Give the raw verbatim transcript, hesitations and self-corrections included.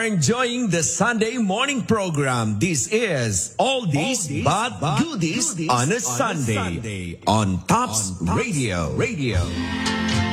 are enjoying the Sunday morning program. This is Oldies, Oldies but, but Goodies, goodies on a, on Sunday, a Sunday on Tops, on Tops Radio. Radio.